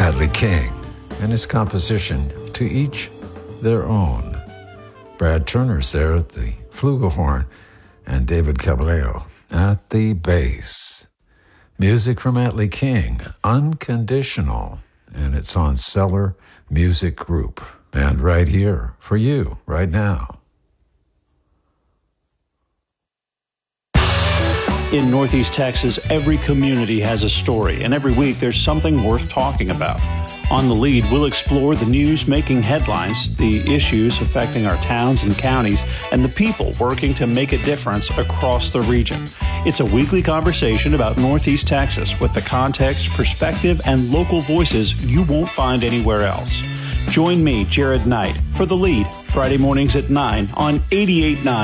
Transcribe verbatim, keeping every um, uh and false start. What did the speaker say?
Atlee King and his composition To Each Their Own. Brad Turner's there at the flugelhorn and David Caballero at the bass. Music from Atlee King, Unconditional, and it's on Cellar Music Group. And right here for you, right now. In Northeast Texas, every community has a story, and every week there's something worth talking about. On The Lead, we'll explore the news making headlines, the issues affecting our towns and counties, and the people working to make a difference across the region. It's a weekly conversation about Northeast Texas with the context, perspective, and local voices you won't find anywhere else. Join me, Jared Knight, for The Lead, Friday mornings at nine on eighty-eight point nine